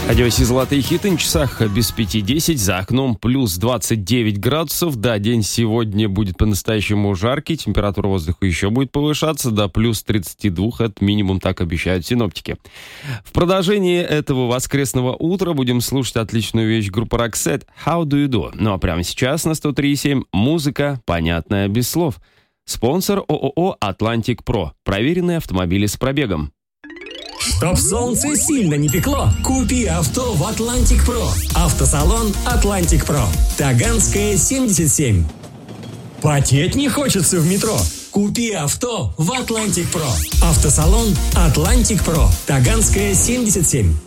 Одессе золотые хиты на часах без 5:10, за окном плюс 29 градусов. Да, день сегодня будет по-настоящему жаркий, температура воздуха еще будет повышаться до плюс 32, это минимум, так обещают синоптики. В продолжении этого воскресного утра будем слушать отличную вещь группы Roxette «How Do You Do?». Ну а прямо сейчас на 103.7 музыка, понятная без слов. Спонсор ООО «Атлантик Про». Проверенные автомобили с пробегом. Чтоб солнце сильно не пекло, купи авто в Атлантик Про. Автосалон Атлантик Про. Таганская, 77. Потеть не хочется в метро? Купи авто в Атлантик Про. Автосалон Атлантик Про. Таганская, 77.